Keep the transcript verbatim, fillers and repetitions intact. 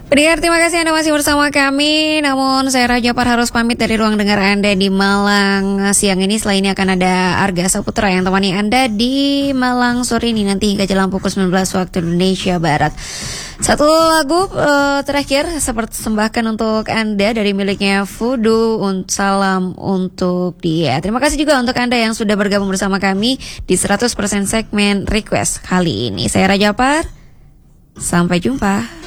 Pendengar, terima kasih Anda masih bersama kami. Namun saya Raja Par harus pamit dari ruang dengar Anda di Malang siang ini. Setelah ini akan ada Arga Saputra yang temani Anda di Malang sore ini nanti hingga jelang pukul sembilan belas waktu Indonesia Barat. Satu lagu uh, terakhir seperti sembahkan untuk Anda dari miliknya Fudu, un- salam untuk dia. Terima kasih juga untuk Anda yang sudah bergabung bersama kami di seratus persen segmen request kali ini. Saya Raja Par, sampai jumpa.